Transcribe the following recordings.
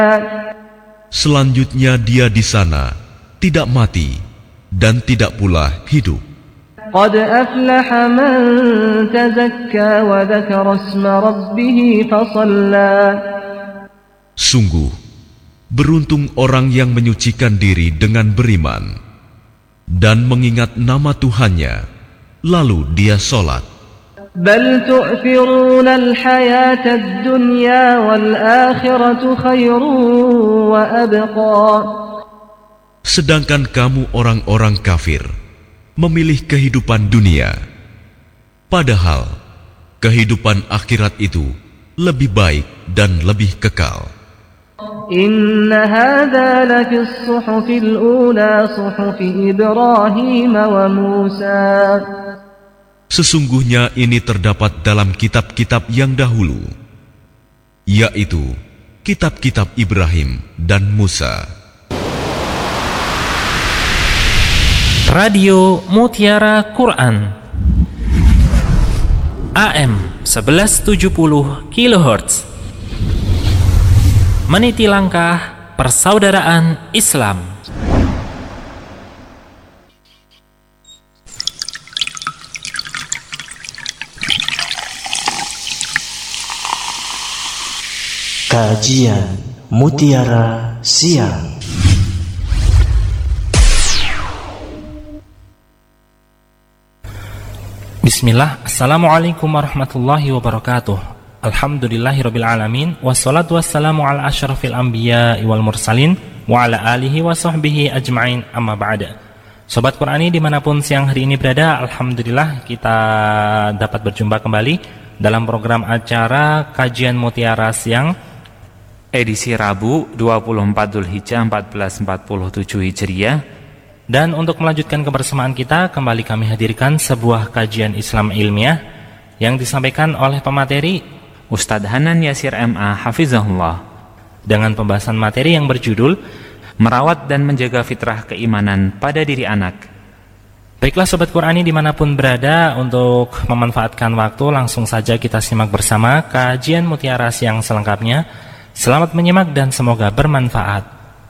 Selanjutnya dia di sana tidak mati dan tidak pula hidup. قد أفلح من تزكى وذكر اسم ربه فصلى. Sungguh, beruntung orang yang menyucikan diri dengan beriman dan mengingat nama Tuhannya, lalu dia sholat. بل تؤثرون الحياة الدنيا والآخرة خير وأبقى. Sedangkan kamu orang-orang kafir memilih kehidupan dunia, padahal kehidupan akhirat itu lebih baik dan lebih kekal. إن هذا لفي الصحف الأولى صحف إبراهيم وموسى. Sesungguhnya ini terdapat dalam kitab-kitab yang dahulu, yaitu kitab-kitab Ibrahim dan Musa. Radio Mutiara Quran AM 1170 kHz, meniti langkah persaudaraan Islam. Kajian Mutiara Siang. Bismillah, Assalamualaikum warahmatullahi wabarakatuh. Alhamdulillahirabbil alamin, wassalatu wassalamu ala asyrafil anbiya wal mursalin wa ala alihi wa sahbihi ajma'in, amma ba'da. Sobat Qurani dimanapun siang hari ini berada, alhamdulillah kita dapat berjumpa kembali dalam program acara Kajian Mutiara Siang edisi Rabu 24 Dzulhijjah 1447 Hijriah. Dan untuk melanjutkan kebersamaan kita, kembali kami hadirkan sebuah kajian Islam ilmiah yang disampaikan oleh pemateri Ustadz Hanan Yasir MA Hafizahullah, dengan pembahasan materi yang berjudul Merawat dan Menjaga Fitrah Keimanan pada Diri Anak. Baiklah Sobat Qurani dimanapun berada, untuk memanfaatkan waktu langsung saja kita simak bersama kajian Mutiara Siang selengkapnya. Selamat menyimak dan semoga bermanfaat.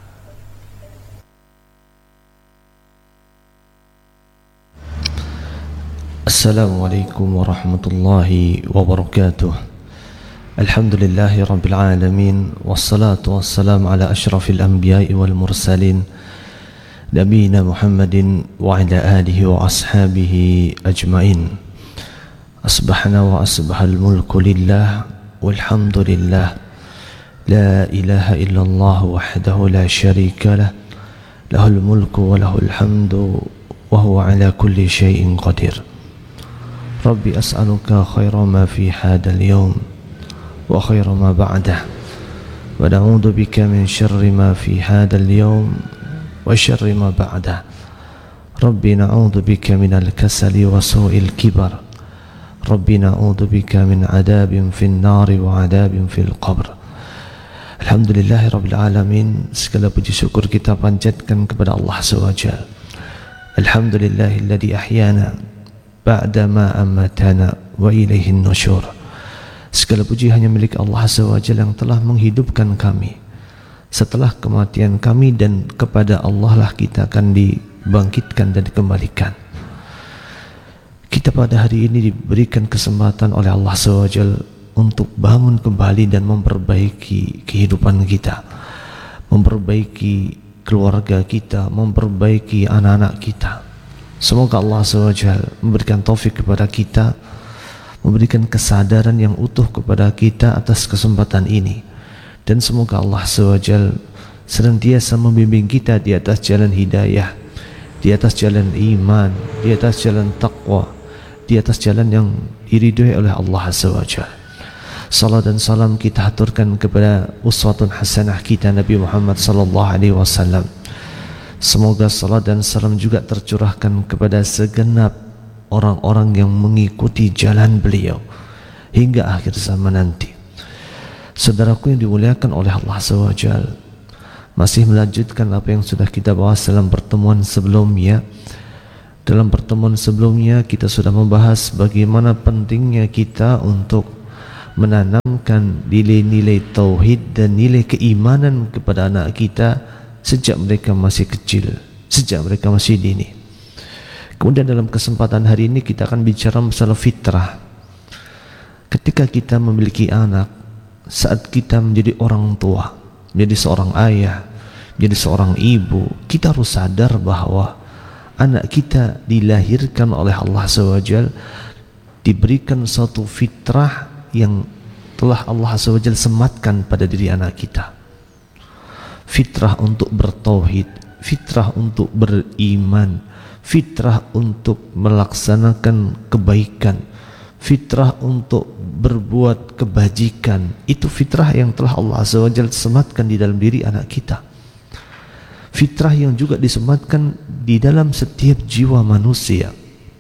Assalamualaikum warahmatullahi wabarakatuh. Alhamdulillahi rabbil alamin, wassalatu wassalamu ala asyrafil anbiya'i wal mursalin, nabiyina Muhammadin wa ala alihi wa ashabihi ajma'in. Asbahna wa asbahal mulku lillah walhamdulillah, la ilaha illallah wahdahu la syarika lah, lahul mulku wa lahul hamdu wa huwa ala kulli syai'in qadir. Rabbi as'aluka khaira ma fi hadal yawm wa khaira ma ba'dah, wa na'udhu bika min syarri ma fi hadal yawm wa syarri ma ba'dah. Rabbi na'udhu bika minal kasali wa su'il kibar. Rabbi na'udhu bika min adabin fin nari wa adabin fil qabr. Alhamdulillahirabbil alamin, segala puji syukur kita panjatkan kepada Allah SWT. Alhamdulillahilladzi ahyana ba'da ma amatana wa ilaihin nusyur. Segala puji hanya milik Allah SWT yang telah menghidupkan kami setelah kematian kami, dan kepada Allah lah kita akan dibangkitkan dan dikembalikan. Kita pada hari ini diberikan kesempatan oleh Allah SWT untuk bangun kembali dan memperbaiki kehidupan kita, memperbaiki keluarga kita, memperbaiki anak-anak kita. Semoga Allah SWT memberikan taufik kepada kita, memberikan kesadaran yang utuh kepada kita atas kesempatan ini, dan semoga Allah SWT senantiasa membimbing kita di atas jalan hidayah, di atas jalan iman, di atas jalan taqwa, di atas jalan yang diridhoi oleh Allah SWT. Salat dan salam kita haturkan kepada uswatun hasanah kita Nabi Muhammad sallallahu alaihi wasallam. Semoga salat dan salam juga tercurahkan kepada segenap orang-orang yang mengikuti jalan beliau hingga akhir zaman nanti. Saudaraku yang dimuliakan oleh Allah SWT, masih melanjutkan apa yang sudah kita bahas dalam pertemuan sebelumnya. Dalam pertemuan sebelumnya kita sudah membahas bagaimana pentingnya kita untuk menanamkan nilai-nilai tauhid dan nilai keimanan kepada anak kita sejak mereka masih kecil, sejak mereka masih dini. Kemudian dalam kesempatan hari ini kita akan bicara masalah fitrah. Ketika kita memiliki anak, saat kita menjadi orang tua, menjadi seorang ayah, menjadi seorang ibu, kita harus sadar bahwa anak kita dilahirkan oleh Allah SWT, diberikan suatu fitrah yang telah Allah SWT sematkan pada diri anak kita. Fitrah untuk bertauhid, fitrah untuk beriman, fitrah untuk melaksanakan kebaikan, fitrah untuk berbuat kebajikan. Itu fitrah yang telah Allah SWT sematkan di dalam diri anak kita. Fitrah yang juga disematkan di dalam setiap jiwa manusia.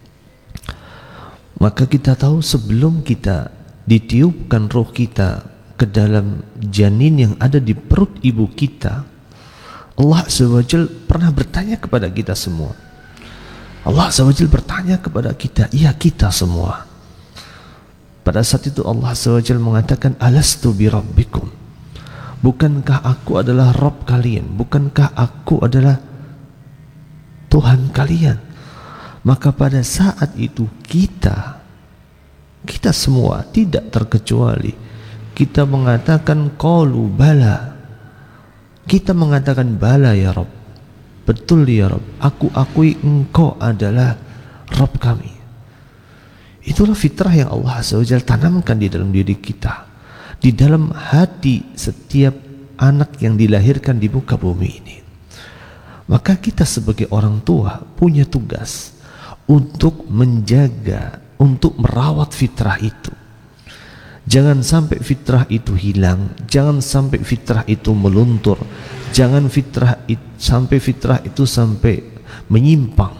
Maka kita tahu sebelum kita ditiupkan roh kita ke dalam janin yang ada di perut ibu kita, Allah SWT pernah bertanya kepada kita semua. Allah SWT bertanya kepada kita, iya kita semua. Pada saat itu Allah SWT mengatakan, alastu bi rabbikum, bukankah aku adalah Rabb kalian, bukankah aku adalah Tuhan kalian? Maka pada saat itu kita semua tidak terkecuali, kita mengatakan qalu bala, kita mengatakan bala ya Rabb, betul ya Rabb, aku akui engkau adalah Rabb kami. Itulah fitrah yang Allah SWT tanamkan di dalam diri kita, di dalam hati setiap anak yang dilahirkan di muka bumi ini. Maka kita sebagai orang tua punya tugas untuk menjaga, untuk merawat fitrah itu. Jangan sampai fitrah itu hilang, jangan sampai fitrah itu meluntur, jangan sampai fitrah itu sampai menyimpang.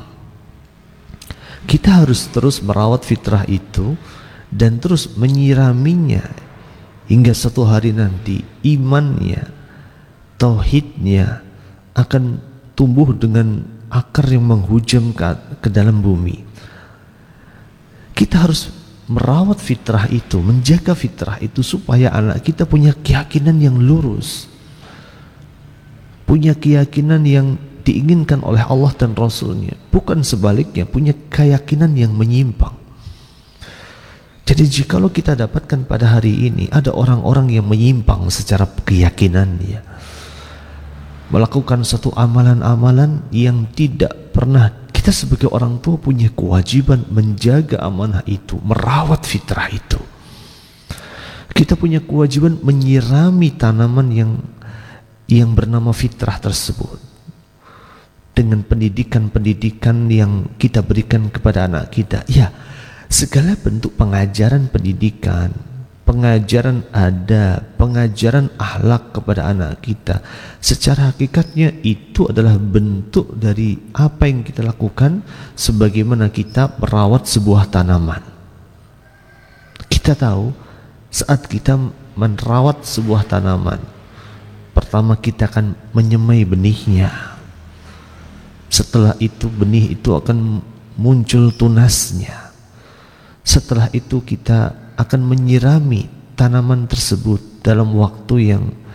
Kita harus terus merawat fitrah itu dan terus menyiraminya hingga satu hari nanti imannya, tauhidnya akan tumbuh dengan akar yang menghujam ke dalam bumi. Kita harus merawat fitrah itu, menjaga fitrah itu supaya anak kita punya keyakinan yang lurus, punya keyakinan yang diinginkan oleh Allah dan Rasulnya, bukan sebaliknya punya keyakinan yang menyimpang. Jadi jikalau kita dapatkan pada hari ini ada orang-orang yang menyimpang secara keyakinannya, melakukan satu amalan-amalan yang tidak pernah, kita sebagai orang tua punya kewajiban menjaga amanah itu, merawat fitrah itu. Kita punya kewajiban menyirami tanaman yang bernama fitrah tersebut dengan pendidikan-pendidikan yang kita berikan kepada anak kita. Ya, segala bentuk pengajaran pendidikan, pengajaran adab, pengajaran akhlak kepada anak kita, secara hakikatnya itu adalah bentuk dari apa yang kita lakukan sebagaimana kita merawat sebuah tanaman. Kita tahu saat kita merawat sebuah tanaman, pertama kita akan menyemai benihnya. Setelah itu benih itu akan muncul tunasnya. Setelah itu kita akan menyirami tanaman tersebut dalam waktu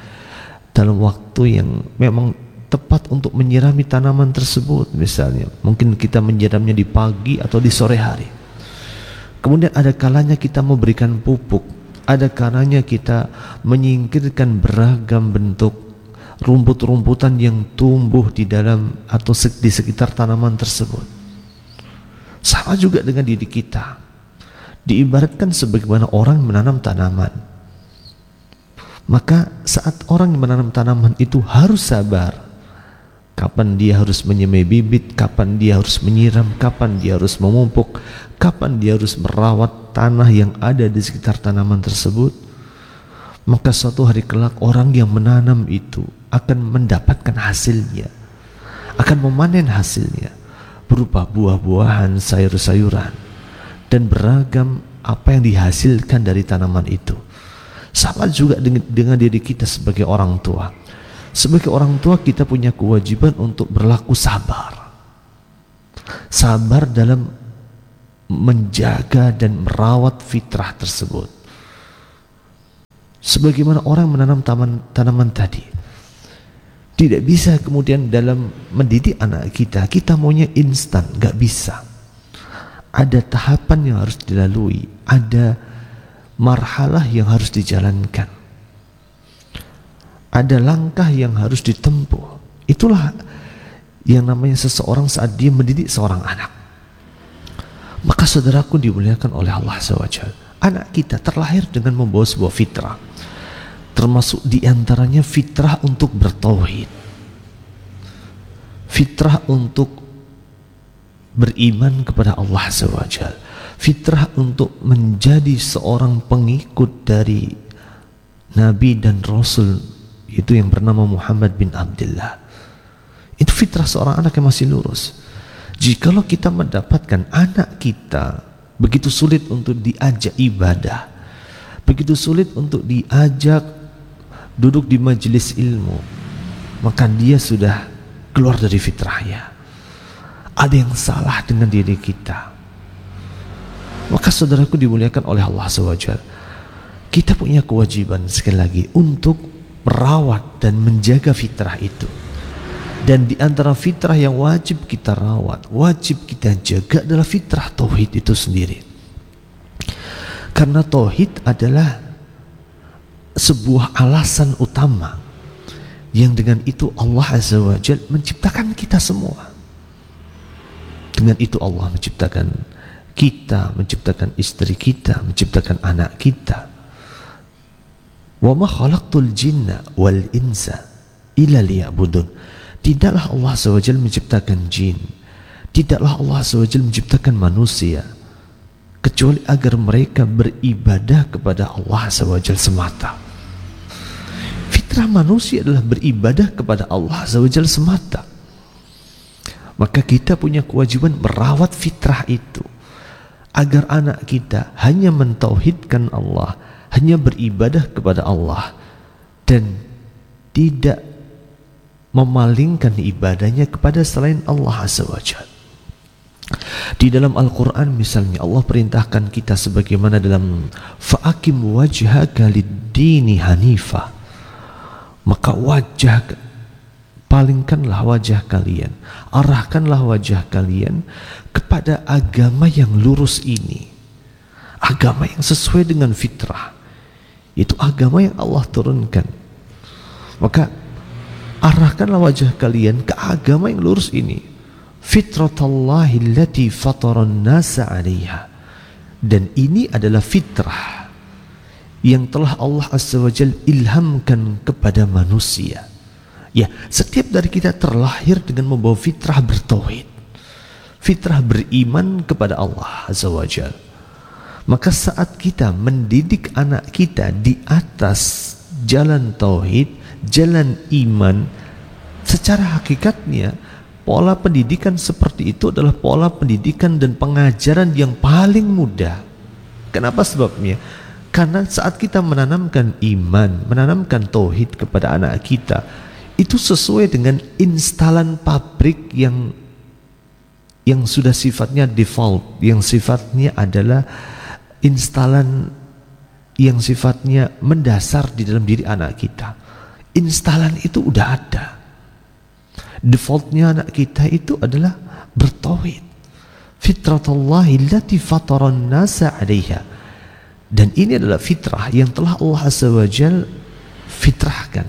yang memang tepat untuk menyirami tanaman tersebut. Misalnya mungkin kita menyiramnya di pagi atau di sore hari. Kemudian ada kalanya kita memberikan pupuk, ada kalanya kita menyingkirkan beragam bentuk rumput-rumputan yang tumbuh di dalam atau di sekitar tanaman tersebut. Sama juga dengan diri kita, diibaratkan sebagaimana orang menanam tanaman. Maka saat orang menanam tanaman itu harus sabar, kapan dia harus menyemai bibit, kapan dia harus menyiram, kapan dia harus memupuk, kapan dia harus merawat tanah yang ada di sekitar tanaman tersebut. Maka suatu hari kelak orang yang menanam itu akan mendapatkan hasilnya, akan memanen hasilnya berupa buah-buahan, sayur-sayuran, dan beragam apa yang dihasilkan dari tanaman itu. Sama juga dengan diri kita sebagai orang tua. Sebagai orang tua kita punya kewajiban untuk berlaku sabar. Sabar dalam menjaga dan merawat fitrah tersebut. Sebagaimana orang menanam tanaman tadi. Tidak bisa kemudian dalam mendidik anak kita maunya instan, gak bisa. Ada tahapan yang harus dilalui, ada marhalah yang harus dijalankan, ada langkah yang harus ditempuh. Itulah yang namanya seseorang saat dia mendidik seorang anak. Maka saudaraku dimuliakan oleh Allah SWT, anak kita terlahir dengan membawa sebuah fitrah, termasuk diantaranya fitrah untuk bertauhid, fitrah untuk beriman kepada Allah SWT, fitrah untuk menjadi seorang pengikut dari Nabi dan Rasul itu yang bernama Muhammad bin Abdullah. Itu fitrah seorang anak yang masih lurus. Jikalau kita mendapatkan anak kita begitu sulit untuk diajak ibadah, begitu sulit untuk diajak duduk di majelis ilmu, maka dia sudah keluar dari fitrahnya. Ada yang salah dengan diri kita. Maka saudaraku dimuliakan oleh Allah SWT, kita punya kewajiban sekali lagi untuk merawat dan menjaga fitrah itu. Dan di antara fitrah yang wajib kita rawat, wajib kita jaga adalah fitrah tauhid itu sendiri. Karena tauhid adalah sebuah alasan utama yang dengan itu Allah Azza wa Jalla menciptakan kita semua. Dengan itu Allah menciptakan kita, menciptakan istri kita, menciptakan anak kita. Wa ma khalaqtul jinna wal insa illa liya'budun. Tidaklah Allah Azza wa Jalla menciptakan jin, tidaklah Allah Azza wa Jalla menciptakan manusia kecuali agar mereka beribadah kepada Allah Azza wa Jalla semata. Fitrah manusia adalah beribadah kepada Allah Azza wa Jalla semata. Maka kita punya kewajiban merawat fitrah itu agar anak kita hanya mentauhidkan Allah, hanya beribadah kepada Allah dan tidak memalingkan ibadahnya kepada selain Allah Azza wa Jalla. Di dalam Al-Quran misalnya Allah perintahkan kita sebagaimana dalam fa'akim wajhaka lid-dini hanifa, maka palingkanlah wajah kalian, arahkanlah wajah kalian kepada agama yang lurus ini, agama yang sesuai dengan fitrah, itu agama yang Allah turunkan. Maka arahkanlah wajah kalian ke agama yang lurus ini, fitratallahi allati fataran nasa 'alaiha. Dan ini adalah fitrah yang telah Allah Azza wa Jalla ilhamkan kepada manusia. Ya, setiap dari kita terlahir dengan membawa fitrah bertauhid, fitrah beriman kepada Allah Azza wa Jalla. Maka saat kita mendidik anak kita di atas jalan tauhid, jalan iman, secara hakikatnya pola pendidikan seperti itu adalah pola pendidikan dan pengajaran yang paling mudah. Kenapa sebabnya? Karena saat kita menanamkan iman, menanamkan tauhid kepada anak kita, itu sesuai dengan instalan pabrik yang sudah sifatnya default, yang sifatnya adalah instalan yang sifatnya mendasar di dalam diri anak kita. Instalan itu udah ada. Defaultnya anak kita itu adalah bertauhid. Fitratallahi allati fataran nasa 'alaiha. Dan ini adalah fitrah yang telah Allah Azza wa Jalla fitrahkan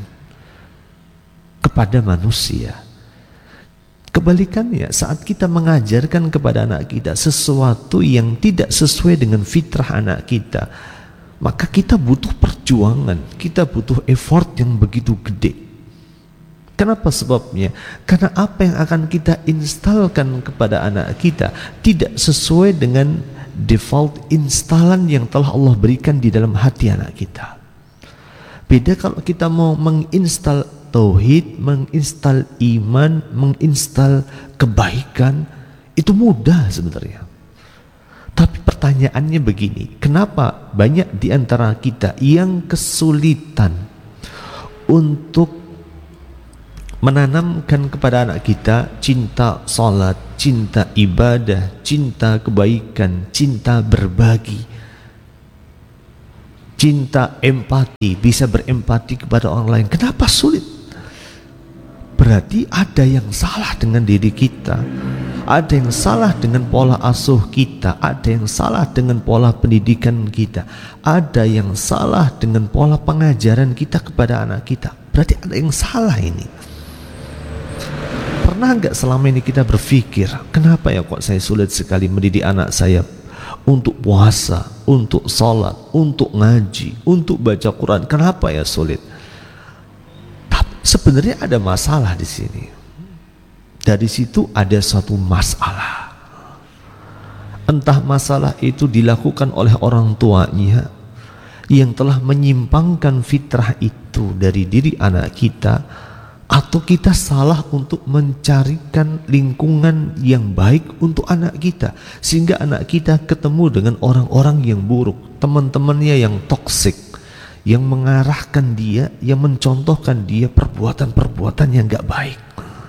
kepada manusia. Kebalikannya, saat kita mengajarkan kepada anak kita sesuatu yang tidak sesuai dengan fitrah anak kita, maka kita butuh perjuangan, kita butuh effort yang begitu gede. Kenapa sebabnya? Karena apa yang akan kita instalkan kepada anak kita tidak sesuai dengan default instalan yang telah Allah berikan di dalam hati anak kita. Beda kalau kita mau menginstal tauhid, menginstal iman, menginstal kebaikan, itu mudah sebenarnya. Tapi pertanyaannya begini, kenapa banyak di antara kita yang kesulitan untuk menanamkan kepada anak kita cinta salat, cinta ibadah, cinta kebaikan, cinta berbagi, cinta, empati, bisa berempati kepada orang lain. Kenapa sulit? Berarti ada yang salah dengan diri kita, ada yang salah dengan pola asuh kita, ada yang salah dengan pola pendidikan kita, ada yang salah dengan pola pengajaran kita kepada anak kita. Berarti ada yang salah ini. Pernah nggak selama ini kita berpikir, kenapa ya kok saya sulit sekali mendidik anak saya untuk puasa, untuk sholat, untuk ngaji, untuk baca Quran? Kenapa ya sulit? Sebenarnya ada masalah di sini. Dari situ ada suatu masalah. Entah masalah itu dilakukan oleh orang tuanya yang telah menyimpangkan fitrah itu dari diri anak kita, atau kita salah untuk mencarikan lingkungan yang baik untuk anak kita, sehingga anak kita ketemu dengan orang-orang yang buruk, teman-temannya yang toksik, yang mengarahkan dia, yang mencontohkan dia perbuatan-perbuatan yang gak baik.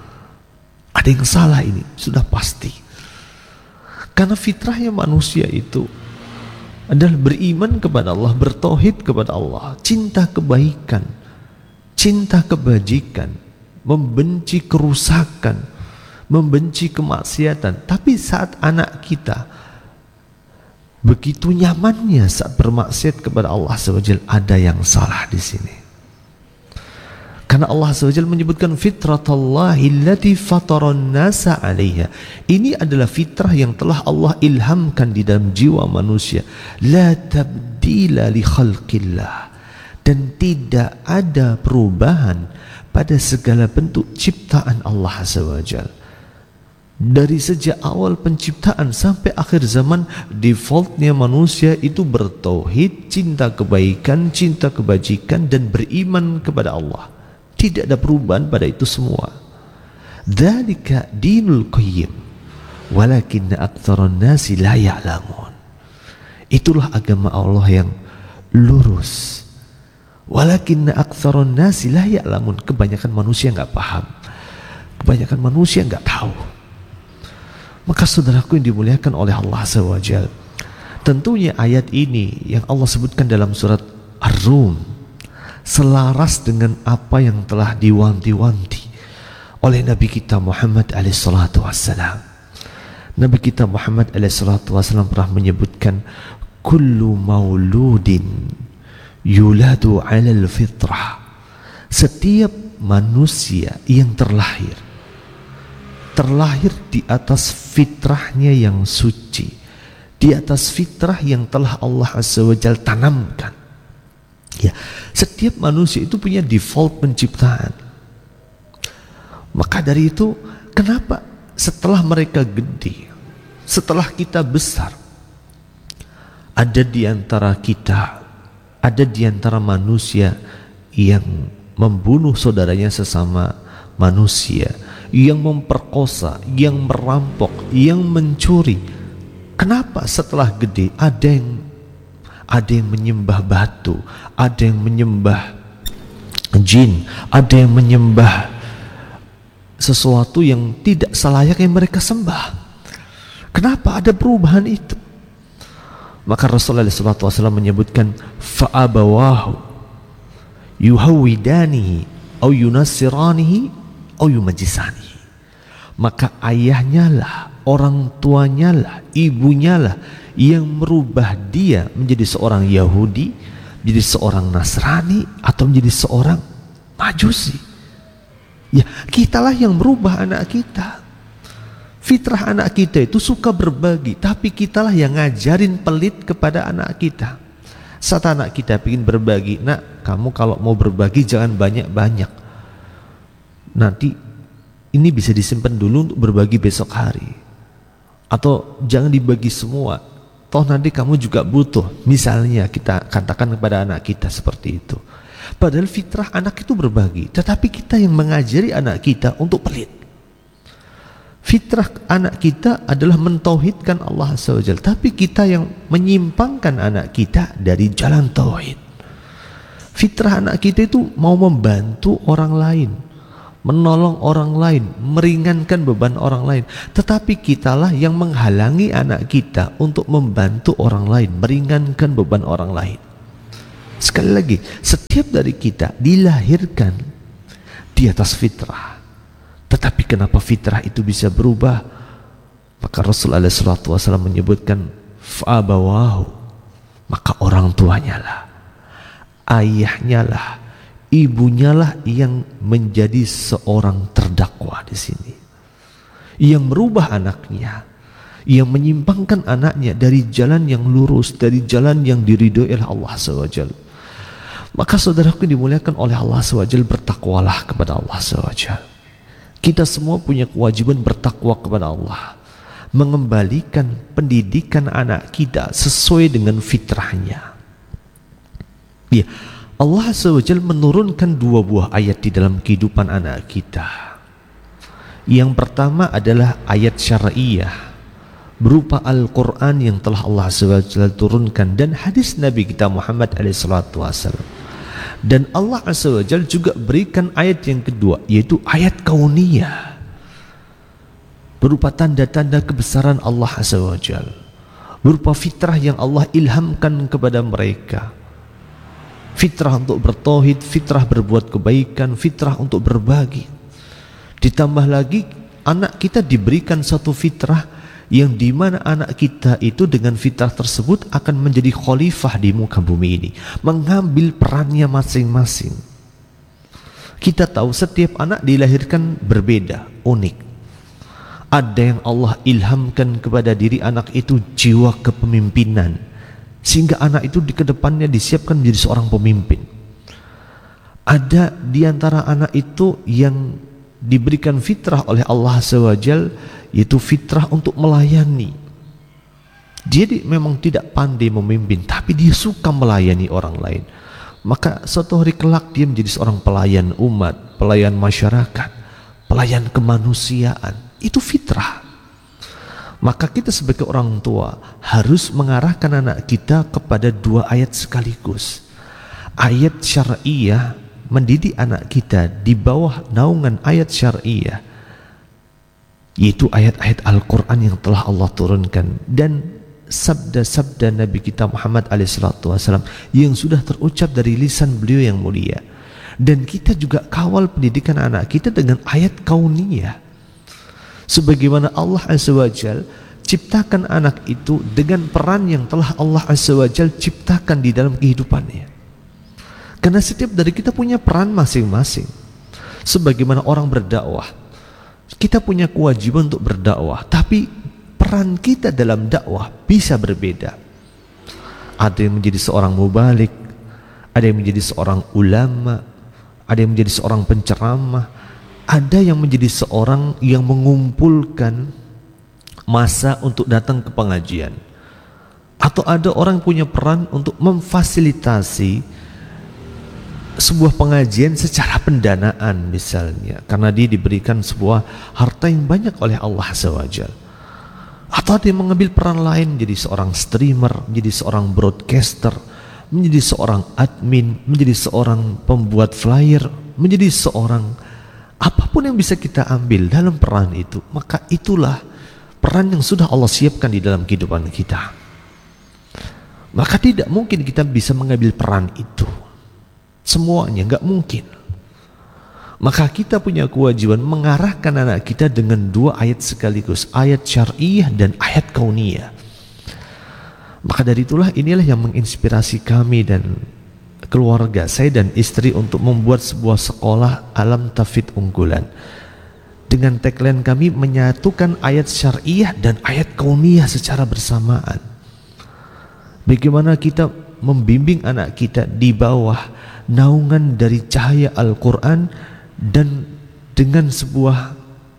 Ada yang salah ini, sudah pasti. Karena fitrahnya manusia itu adalah beriman kepada Allah, bertauhid kepada Allah, cinta kebaikan, cinta kebajikan, membenci kerusakan, membenci kemaksiatan. Tapi saat anak kita begitu nyamannya saat bermaksiat kepada Allah SWT, ada yang salah di sini. Karena Allah SWT menyebutkan fitratallahi allati fataran nasa 'alaiha. Ini adalah fitrah yang telah Allah ilhamkan di dalam jiwa manusia. La tabdila li khalqillah. Dan tidak ada perubahan pada segala bentuk ciptaan Allah SWT. Dari sejak awal penciptaan sampai akhir zaman, defaultnya manusia itu bertauhid, cinta kebaikan, cinta kebajikan, dan beriman kepada Allah. Tidak ada perubahan pada itu semua. Dzalika dinul qayyim walakinna aktsaran nasi la ya'lamun. Itulah agama Allah yang lurus. Walakinna aktsaran nasi la ya'lamun. Kebanyakan manusia enggak paham. Kebanyakan manusia enggak tahu. Maka saudaraku yang dimuliakan oleh Allah SWT, tentunya ayat ini yang Allah sebutkan dalam surat Ar-Rum selaras dengan apa yang telah diwanti-wanti oleh Nabi kita Muhammad SAW. Nabi kita Muhammad SAW pernah menyebutkan, kullu mauludin yuladu 'alal fitrah. Setiap manusia yang terlahir di atas fitrahnya yang suci, di atas fitrah yang telah Allah SWT tanamkan. Ya, setiap manusia itu punya default penciptaan. Maka dari itu, kenapa setelah mereka gede, setelah kita besar, ada di antara kita, ada di antara manusia yang membunuh saudaranya sesama manusia, yang memperkosa, yang merampok, yang mencuri. Kenapa setelah gede ada yang menyembah batu, ada yang menyembah jin, ada yang menyembah sesuatu yang tidak selayaknya mereka sembah? Kenapa ada perubahan itu? Maka Rasulullah SAW menyebutkan, fa'abawahu yuhawidanihi au yunassiranihi au yumajisani. Maka ayahnya lah, orang tuanya lah, ibunya lah yang merubah dia menjadi seorang Yahudi, menjadi seorang Nasrani, atau menjadi seorang Majusi. Ya, kitalah yang merubah anak kita. Fitrah anak kita itu suka berbagi, tapi kitalah yang ngajarin pelit kepada anak kita. Saat anak kita ingin berbagi, nak, kamu kalau mau berbagi jangan banyak-banyak. Nanti ini bisa disimpan dulu untuk berbagi besok hari. Atau jangan dibagi semua, toh nanti kamu juga butuh. Misalnya kita katakan kepada anak kita seperti itu. Padahal fitrah anak itu berbagi, tetapi kita yang mengajari anak kita untuk pelit. Fitrah anak kita adalah mentauhidkan Allah SWT, tapi kita yang menyimpangkan anak kita dari jalan tauhid. Fitrah anak kita itu mau membantu orang lain, menolong orang lain, meringankan beban orang lain. Tetapi kitalah yang menghalangi anak kita untuk membantu orang lain, meringankan beban orang lain. Sekali lagi, setiap dari kita dilahirkan di atas fitrah. Tetapi kenapa fitrah itu bisa berubah? Maka Rasulullah SAW menyebutkan fa'abawahu, maka orang tuanya lah, ayahnya lah, ibunya lah yang menjadi seorang terdakwa di sini, yang merubah anaknya, yang menyimpangkan anaknya dari jalan yang lurus, dari jalan yang diridhoi oleh Allah SWT. Maka saudaraku dimuliakan oleh Allah SWT, bertakwalah kepada Allah SWT. Kita semua punya kewajiban bertakwa kepada Allah, mengembalikan pendidikan anak kita sesuai dengan fitrahnya. Ya, Allah SWT menurunkan 2 buah ayat di dalam kehidupan anak kita. Yang pertama adalah ayat syar'iyah berupa Al-Quran yang telah Allah SWT turunkan dan hadis Nabi kita Muhammad SAW. Dan Allah SWT juga berikan ayat yang kedua, yaitu ayat kauniyah berupa tanda-tanda kebesaran Allah SWT, berupa fitrah yang Allah ilhamkan kepada mereka, fitrah untuk bertauhid, fitrah berbuat kebaikan, fitrah untuk berbagi. Ditambah lagi anak kita diberikan satu fitrah yang dimana anak kita itu dengan fitrah tersebut akan menjadi khalifah di muka bumi ini, mengambil perannya masing-masing. Kita tahu setiap anak dilahirkan berbeda, unik. Ada yang Allah ilhamkan kepada diri anak itu jiwa kepemimpinan, sehingga anak itu di kedepannya disiapkan menjadi seorang pemimpin. Ada di antara anak itu yang diberikan fitrah oleh Allah SWT, yaitu fitrah untuk melayani. Dia memang tidak pandai memimpin, tapi dia suka melayani orang lain. Maka suatu hari kelak dia menjadi seorang pelayan umat, pelayan masyarakat, pelayan kemanusiaan. Itu fitrah. Maka kita sebagai orang tua harus mengarahkan anak kita kepada 2 ayat sekaligus. Ayat syar'iyah, mendidik anak kita di bawah naungan ayat syar'iyah, yaitu ayat-ayat Al-Quran yang telah Allah turunkan dan sabda-sabda Nabi kita Muhammad SAW yang sudah terucap dari lisan beliau yang mulia. Dan kita juga kawal pendidikan anak kita dengan ayat kauniyah, sebagaimana Allah SWT ciptakan anak itu dengan peran yang telah Allah SWT ciptakan di dalam kehidupannya. Karena setiap dari kita punya peran masing-masing. Sebagaimana orang berdakwah, kita punya kewajiban untuk berdakwah, tapi peran kita dalam dakwah bisa berbeda. Ada yang menjadi seorang mubalik, ada yang menjadi seorang ulama, ada yang menjadi seorang penceramah, ada yang menjadi seorang yang mengumpulkan masa untuk datang ke pengajian, atau ada orang yang punya peran untuk memfasilitasi sebuah pengajian secara pendanaan misalnya, karena dia diberikan sebuah harta yang banyak oleh Allah SWT. Atau ada yang mengambil peran lain, menjadi seorang streamer, menjadi seorang broadcaster, menjadi seorang admin, menjadi seorang pembuat flyer, menjadi seorang apapun yang bisa kita ambil dalam peran itu. Maka itulah peran yang sudah Allah siapkan di dalam kehidupan kita. Maka tidak mungkin kita bisa mengambil peran itu semuanya, nggak mungkin. Maka kita punya kewajiban mengarahkan anak kita dengan 2 ayat sekaligus, ayat syar'iyah dan ayat kauniyah. Maka dari itulah inilah yang menginspirasi kami dan keluarga saya dan istri untuk membuat sebuah sekolah alam tafid unggulan. Dengan tagline kami menyatukan ayat syar'iyah dan ayat kauniyah secara bersamaan. Bagaimana kita membimbing anak kita di bawah naungan dari cahaya Al-Quran dan dengan sebuah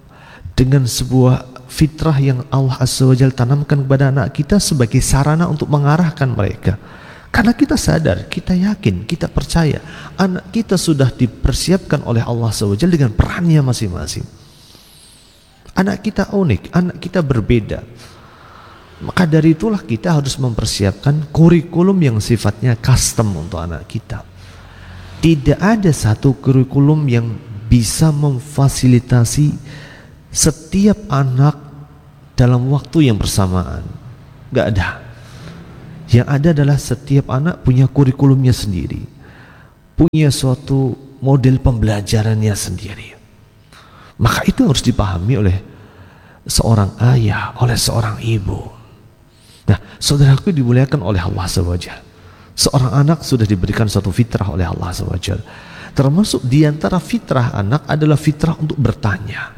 fitrah yang Allah SWT tanamkan kepada anak kita sebagai sarana untuk mengarahkan mereka. Karena kita sadar, kita yakin, kita percaya anak kita sudah dipersiapkan oleh Allah SWT dengan perannya masing-masing. Anak kita unik, anak kita berbeda. Maka dari itulah kita harus mempersiapkan kurikulum yang sifatnya custom untuk anak kita. Tidak ada satu kurikulum yang bisa memfasilitasi setiap anak dalam waktu yang bersamaan. Gak ada. Yang ada adalah setiap anak punya kurikulumnya sendiri, punya suatu model pembelajarannya sendiri. Maka itu harus dipahami oleh seorang ayah, oleh seorang ibu. Nah, saudaraku dimuliakan oleh Allah SWT. Seorang anak sudah diberikan suatu fitrah oleh Allah SWT. Termasuk diantara fitrah anak adalah fitrah untuk bertanya.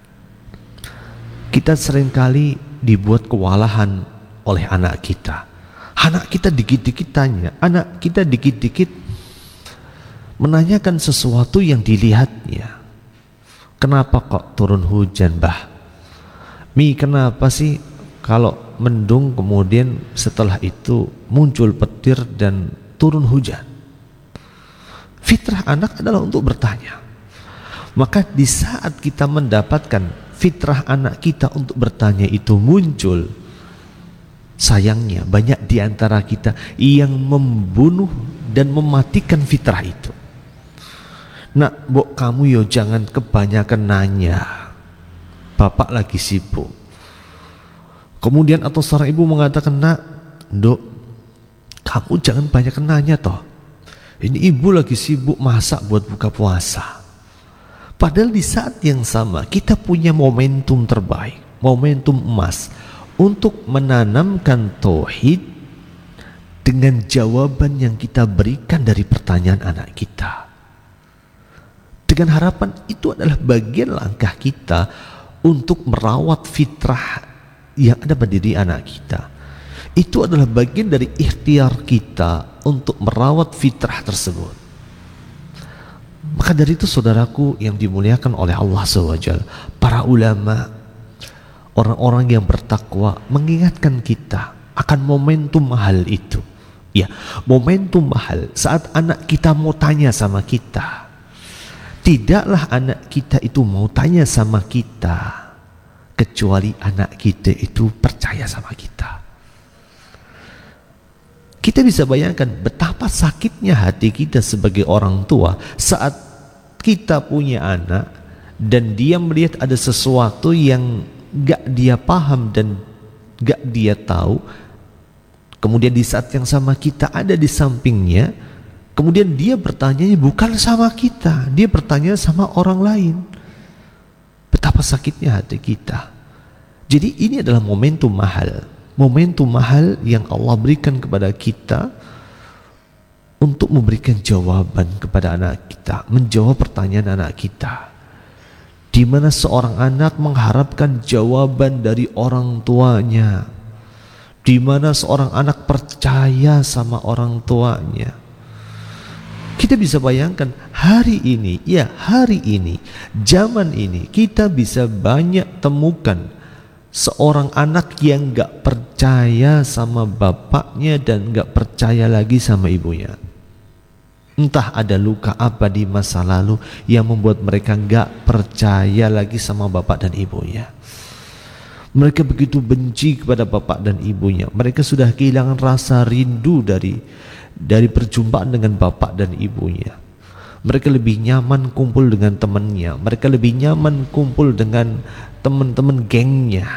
Kita seringkali dibuat kewalahan oleh anak kita. Anak kita dikit-dikit tanya, anak kita dikit-dikit menanyakan sesuatu yang dilihatnya. Kenapa kok turun hujan, Bah? Mi, kenapa sih kalau mendung kemudian setelah itu muncul petir dan turun hujan? Fitrah anak adalah untuk bertanya. Maka di saat kita mendapatkan fitrah anak kita untuk bertanya itu muncul, sayangnya banyak di antara kita yang membunuh dan mematikan fitrah itu. Nak, Mbok, kamu yo jangan kebanyakan nanya. Bapak lagi sibuk. Kemudian atau seorang ibu mengatakan, Nak, Dok, kamu jangan banyak nanya toh. Ini ibu lagi sibuk masak buat buka puasa. Padahal di saat yang sama kita punya momentum terbaik, momentum emas untuk menanamkan tauhid dengan jawaban yang kita berikan dari pertanyaan anak kita. Dengan harapan itu adalah bagian langkah kita untuk merawat fitrah yang ada pada diri anak kita. Itu adalah bagian dari ikhtiar kita untuk merawat fitrah tersebut. Maka dari itu saudaraku yang dimuliakan oleh Allah SWT, para ulama, orang-orang yang bertakwa mengingatkan kita akan momentum mahal itu. Ya, momentum mahal saat anak kita mau tanya sama kita. Tidaklah anak kita itu mau tanya sama kita kecuali anak kita itu percaya sama kita. Kita bisa bayangkan betapa sakitnya hati kita sebagai orang tua saat kita punya anak dan dia melihat ada sesuatu yang gak dia paham dan gak dia tahu. Kemudian di saat yang sama kita ada di sampingnya, kemudian dia bertanya bukan sama kita, dia bertanya sama orang lain. Betapa sakitnya hati kita. Jadi ini adalah momentum mahal. Momentum mahal yang Allah berikan kepada kita untuk memberikan jawaban kepada anak kita, menjawab pertanyaan anak kita. Di mana seorang anak mengharapkan jawaban dari orang tuanya, di mana seorang anak percaya sama orang tuanya. Kita bisa bayangkan hari ini, zaman ini kita bisa banyak temukan seorang anak yang gak percaya sama bapaknya dan gak percaya lagi sama ibunya. Entah ada luka apa di masa lalu yang membuat mereka gak percaya lagi sama bapak dan ibunya. Mereka begitu benci kepada bapak dan ibunya. Mereka sudah kehilangan rasa rindu dari perjumpaan dengan bapak dan ibunya. Mereka lebih nyaman kumpul dengan temannya. Mereka lebih nyaman kumpul dengan teman-teman gengnya.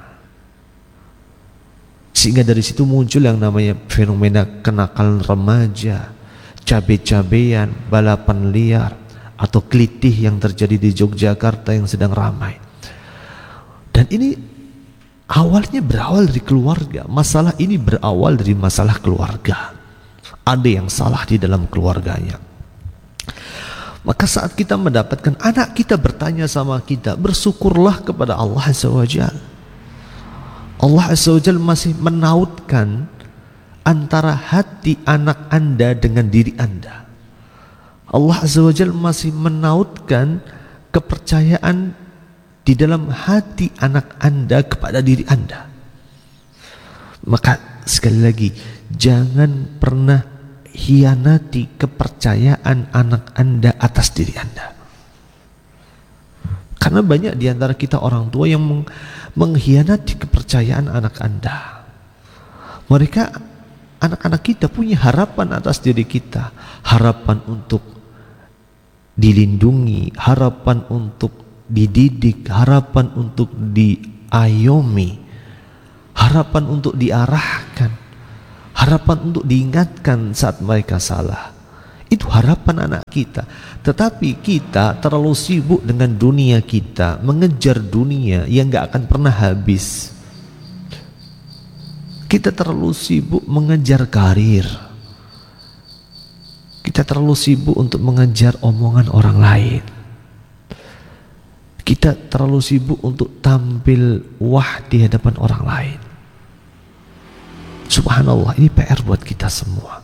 Sehingga dari situ muncul yang namanya fenomena kenakalan remaja, cabe-cabean, balapan liar, atau kelitih yang terjadi di Yogyakarta yang sedang ramai. Dan ini awalnya berawal dari keluarga. Masalah ini berawal dari masalah keluarga. Ada yang salah di dalam keluarganya. Maka saat kita mendapatkan anak kita bertanya sama kita, bersyukurlah kepada Allah SWT. Allah SWT masih menautkan antara hati anak Anda dengan diri Anda. Allah SWT masih menautkan kepercayaan di dalam hati anak Anda kepada diri Anda. Maka sekali lagi, jangan pernah hianati kepercayaan anak Anda atas diri Anda. Karena banyak di antara kita orang tua yang mengkhianati kepercayaan anak Anda. Mereka, anak-anak kita punya harapan atas diri kita, harapan untuk dilindungi, harapan untuk dididik, harapan untuk diayomi, harapan untuk diarahkan, harapan untuk diingatkan saat mereka salah. Itu harapan anak kita. Tetapi kita terlalu sibuk dengan dunia kita, mengejar dunia yang gak akan pernah habis. Kita terlalu sibuk mengejar karir. Kita terlalu sibuk untuk mengejar omongan orang lain. Kita terlalu sibuk untuk tampil wah di hadapan orang lain. Subhanallah, ini PR buat kita semua.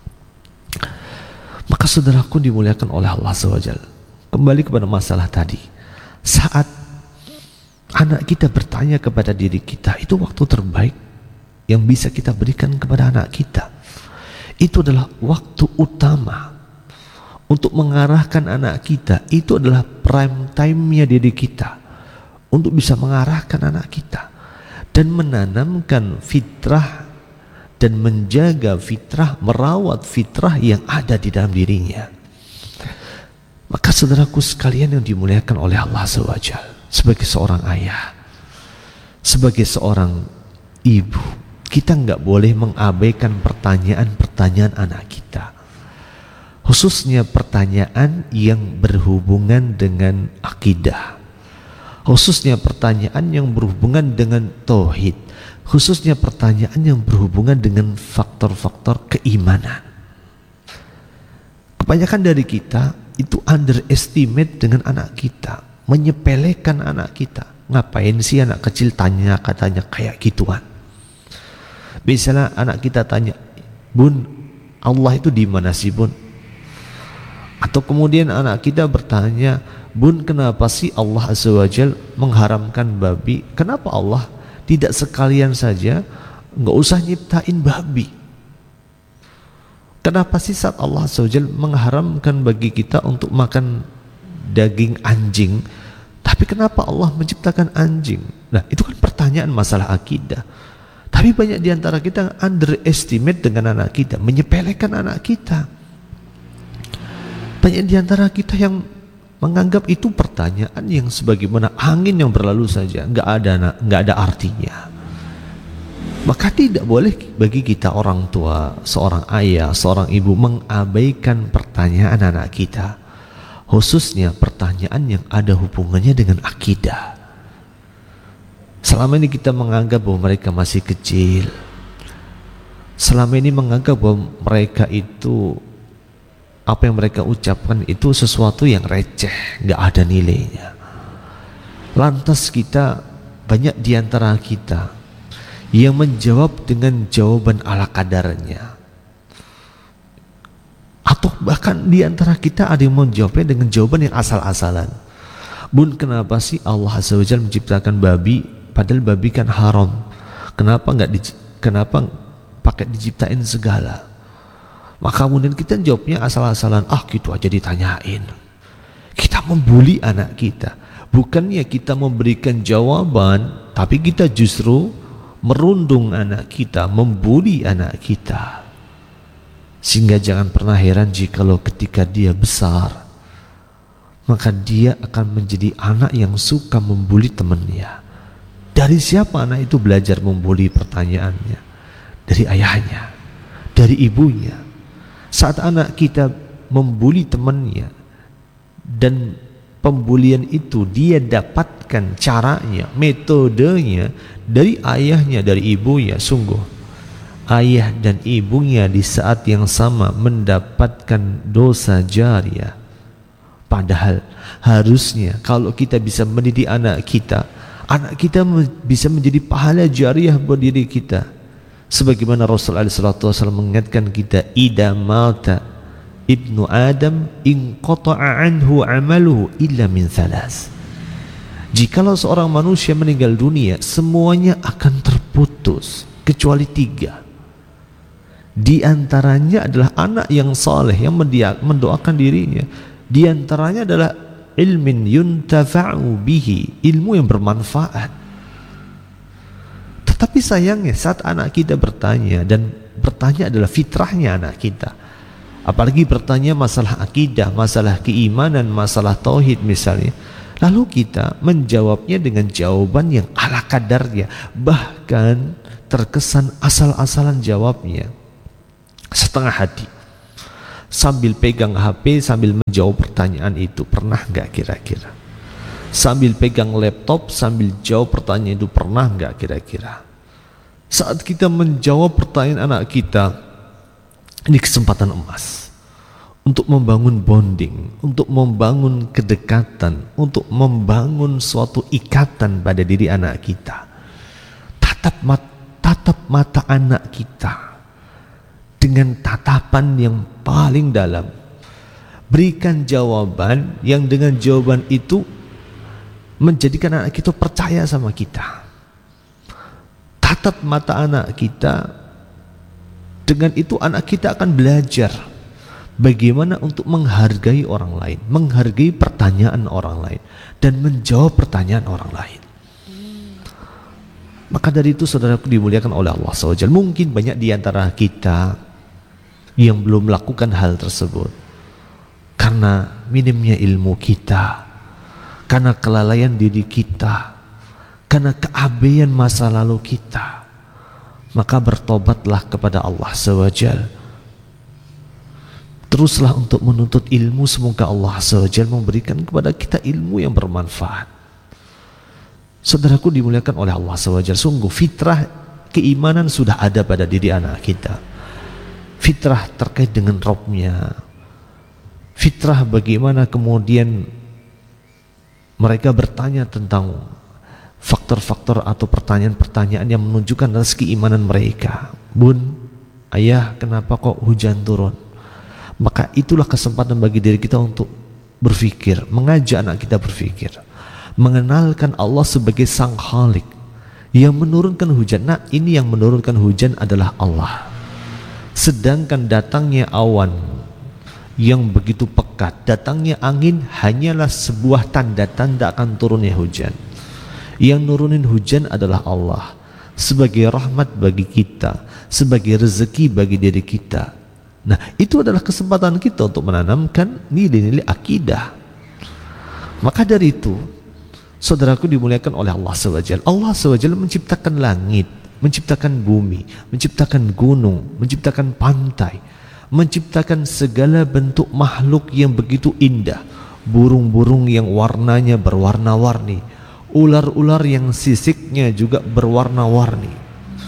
Maka saudaraku dimuliakan oleh Allah SWT. Kembali kepada masalah tadi. Saat anak kita bertanya kepada diri kita, itu waktu terbaik yang bisa kita berikan kepada anak kita. Itu adalah waktu utama untuk mengarahkan anak kita. Itu adalah prime time-nya diri kita untuk bisa mengarahkan anak kita dan menanamkan fitrah dan menjaga fitrah, merawat fitrah yang ada di dalam dirinya. Maka saudaraku sekalian yang dimuliakan oleh Allah SWT, sebagai seorang ayah, sebagai seorang ibu, kita nggak boleh mengabaikan pertanyaan-pertanyaan anak kita, khususnya pertanyaan yang berhubungan dengan akidah, khususnya pertanyaan yang berhubungan dengan tauhid, khususnya pertanyaan yang berhubungan dengan faktor-faktor keimanan. Kebanyakan dari kita itu underestimate dengan anak kita, menyepelekan anak kita. Ngapain sih anak kecil tanya katanya kayak gituan? Misalnya anak kita tanya, Bun, Allah itu di mana sih Bun? Atau kemudian anak kita bertanya, Bun, kenapa sih Allah Azza wa Jal mengharamkan babi? Kenapa Allah tidak sekalian saja nggak usah nyiptain babi? Kenapa sih saat Allah Azza wa Jal mengharamkan bagi kita untuk makan daging anjing, tapi kenapa Allah menciptakan anjing? Nah, itu kan pertanyaan masalah akidah. Tapi banyak di antara kita underestimate dengan anak kita, menyepelekan anak kita. Banyak di antara kita yang menganggap itu pertanyaan yang sebagaimana angin yang berlalu saja, nggak ada artinya. Maka tidak boleh bagi kita orang tua, seorang ayah, seorang ibu mengabaikan pertanyaan anak kita, khususnya pertanyaan yang ada hubungannya dengan akidah. Selama ini kita menganggap bahwa mereka masih kecil, selama ini menganggap bahwa mereka itu, apa yang mereka ucapkan itu sesuatu yang receh, nggak ada nilainya. Lantas kita, banyak di antara kita yang menjawab dengan jawaban ala kadarnya, atau bahkan di antara kita ada yang menjawabnya dengan jawaban yang asal-asalan. Bun, kenapa sih Allah Azza wa Jalla menciptakan babi padahal babi kan haram? Kenapa pakai diciptain segala? Maka kemudian kita jawabnya asal-asalan, gitu aja ditanyain. Kita membuli anak kita. Bukannya kita memberikan jawaban, tapi kita justru merundung anak kita, membuli anak kita. Sehingga jangan pernah heran jikalau ketika dia besar, maka dia akan menjadi anak yang suka membuli temannya. Dari siapa anak itu belajar membuli? Pertanyaannya dari ayahnya, dari ibunya. Saat anak kita membuli temannya dan pembulian itu dia dapatkan caranya, metodenya dari ayahnya, dari ibunya, sungguh ayah dan ibunya di saat yang sama mendapatkan dosa jariah. Padahal harusnya kalau kita bisa mendidik anak kita bisa menjadi pahala jariah buat diri kita. Sebagaimana Rasulullah SAW mengingatkan kita, idza mata ibnu Adam inqata'a anhu amaluhu illa min thalas. Jikalau seorang manusia meninggal dunia, semuanya akan terputus kecuali 3. Di antaranya adalah anak yang saleh yang mendoakan dirinya. Di antaranya adalah ilmin yuntafa'u bihi, ilmu yang bermanfaat. Tetapi sayangnya saat anak kita bertanya, dan bertanya adalah fitrahnya anak kita, apalagi bertanya masalah akidah, masalah keimanan, masalah tauhid misalnya, lalu kita menjawabnya dengan jawaban yang ala kadarnya, bahkan terkesan asal-asalan jawabnya. setengah hati, sambil pegang HP, sambil menjawab pertanyaan itu. Pernah nggak kira-kira? Sambil pegang laptop, sambil jawab pertanyaan itu, pernah nggak kira-kira? Saat kita menjawab pertanyaan anak kita, ini kesempatan emas untuk membangun bonding, untuk membangun kedekatan, untuk membangun suatu ikatan pada diri anak kita. Tatap mata anak kita dengan tatapan yang paling dalam. Berikan jawaban yang dengan jawaban itu menjadikan anak kita percaya sama kita. Tatap mata anak kita, dengan itu anak kita akan belajar bagaimana untuk menghargai orang lain, menghargai pertanyaan orang lain, dan menjawab pertanyaan orang lain. Maka dari itu saudaraku dimuliakan oleh Allah SWT, mungkin banyak di antara kita yang belum melakukan hal tersebut karena minimnya ilmu kita, karena kelalaian diri kita, karena keabaian masa lalu kita. Maka bertobatlah kepada Allah SWT. Teruslah untuk menuntut ilmu, semoga Allah SWT memberikan kepada kita ilmu yang bermanfaat. Saudaraku dimuliakan oleh Allah SWT, sungguh fitrah keimanan sudah ada pada diri anak kita. Fitrah terkait dengan Rabbnya, fitrah bagaimana kemudian mereka bertanya tentang faktor-faktor atau pertanyaan-pertanyaan yang menunjukkan atas keimanan mereka. Bun, ayah, kenapa kok hujan turun? Maka itulah kesempatan bagi diri kita untuk berpikir, mengajak anak kita berpikir, mengenalkan Allah sebagai Sang Khalik yang menurunkan hujan. Nah, ini yang menurunkan hujan adalah Allah. Sedangkan datangnya awan yang begitu pekat, datangnya angin hanyalah sebuah tanda-tanda akan turunnya hujan. Yang nurunin hujan adalah Allah, sebagai rahmat bagi kita, sebagai rezeki bagi diri kita. Nah, itu adalah kesempatan kita untuk menanamkan nilai-nilai akidah. Maka dari itu, saudaraku dimuliakan oleh Allah SWT, Allah SWT menciptakan langit, menciptakan bumi, menciptakan gunung, menciptakan pantai, menciptakan segala bentuk makhluk yang begitu indah, burung-burung yang warnanya berwarna-warni, ular-ular yang sisiknya juga berwarna-warni.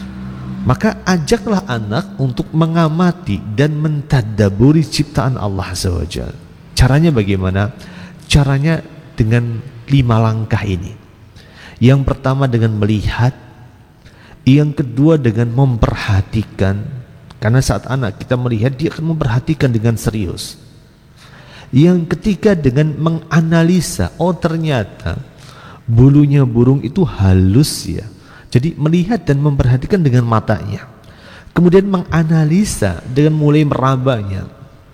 Maka ajaklah anak untuk mengamati dan mentadaburi ciptaan Allah SWT. Caranya bagaimana? Caranya dengan 5 langkah ini. Yang pertama dengan melihat, yang kedua dengan memperhatikan, karena saat anak kita melihat dia akan memperhatikan dengan serius. Yang ketiga dengan menganalisa, oh ternyata bulunya burung itu halus ya. Jadi melihat dan memperhatikan dengan matanya. Kemudian menganalisa dengan mulai merabanya.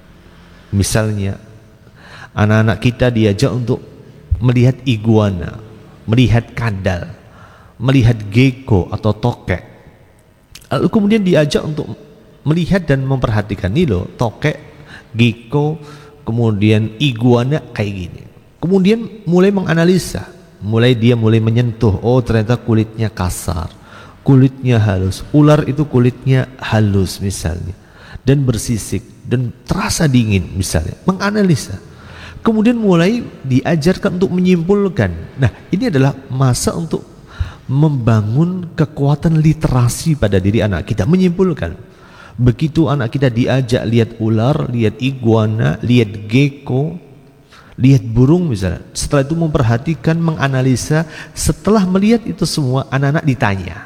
Misalnya anak-anak kita diajak untuk melihat iguana, melihat kadal, melihat gecko atau tokek. Lalu kemudian diajak untuk melihat dan memperhatikan, nih loh tokek, gecko, kemudian iguana kayak gini. Kemudian mulai menganalisa, dia mulai menyentuh, oh ternyata kulitnya kasar, kulitnya halus, ular itu kulitnya halus misalnya, dan bersisik dan terasa dingin misalnya, menganalisa. Kemudian mulai diajarkan untuk menyimpulkan. Nah, ini adalah masa untuk membangun kekuatan literasi pada diri anak kita, menyimpulkan. Begitu anak kita diajak lihat ular, lihat iguana, lihat gecko, lihat burung misalnya, setelah itu memperhatikan, menganalisa. Setelah melihat itu semua, anak-anak ditanya,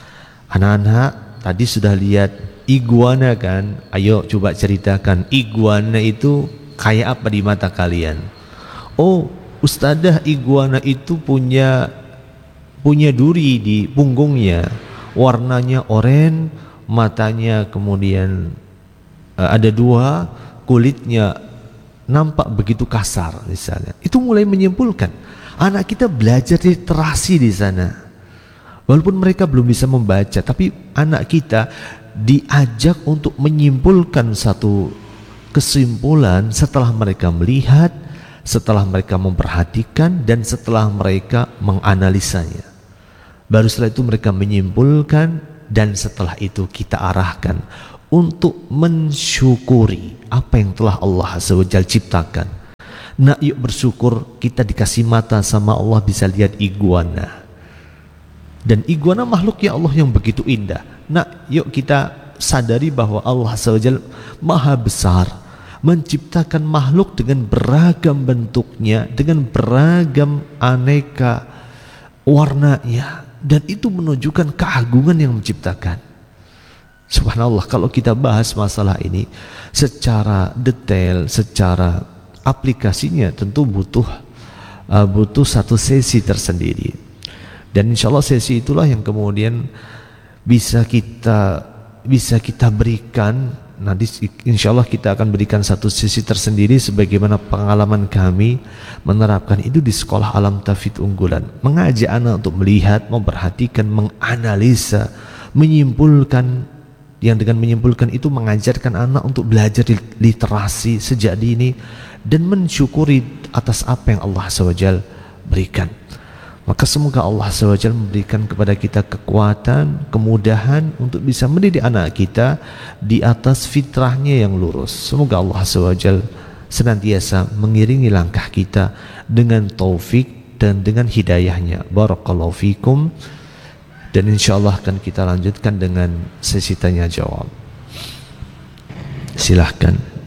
anak-anak tadi sudah lihat iguana kan? Ayo coba ceritakan, iguana itu kayak apa di mata kalian? Oh ustadzah, iguana itu punya duri di punggungnya, warnanya oranye, matanya kemudian ada 2, kulitnya nampak begitu kasar misalnya. Itu mulai menyimpulkan. Anak kita belajar literasi di sana. Walaupun mereka belum bisa membaca, tapi anak kita diajak untuk menyimpulkan satu kesimpulan setelah mereka melihat, setelah mereka memperhatikan, dan setelah mereka menganalisanya. Baru setelah itu mereka menyimpulkan, dan setelah itu kita arahkan untuk mensyukuri apa yang telah Allah Azza wa Jalla ciptakan. Nah, yuk bersyukur kita dikasih mata sama Allah bisa lihat iguana. Dan iguana makhluk ya Allah yang begitu indah. Nah, yuk kita sadari bahwa Allah Azza wa Jalla maha besar, menciptakan makhluk dengan beragam bentuknya, dengan beragam aneka warnanya, dan itu menunjukkan keagungan yang menciptakan. Subhanallah, kalau kita bahas masalah ini secara detail, secara aplikasinya tentu butuh satu sesi tersendiri. Dan insya Allah sesi itulah yang kemudian bisa kita berikan. Nanti insya Allah kita akan berikan satu sisi tersendiri sebagaimana pengalaman kami menerapkan itu di sekolah Alam Tauhid Unggulan, mengajak anak untuk melihat, memperhatikan, menganalisa, menyimpulkan, yang dengan menyimpulkan itu mengajarkan anak untuk belajar literasi sejak dini dan mensyukuri atas apa yang Allah SWT berikan. Maka semoga Allah SWT memberikan kepada kita kekuatan, kemudahan untuk bisa mendidik anak kita di atas fitrahnya yang lurus. Semoga Allah SWT senantiasa mengiringi langkah kita dengan taufik dan dengan hidayahnya. Barakallahu fikum. Dan insya Allah akan kita lanjutkan dengan sesi tanya jawab. Silahkan.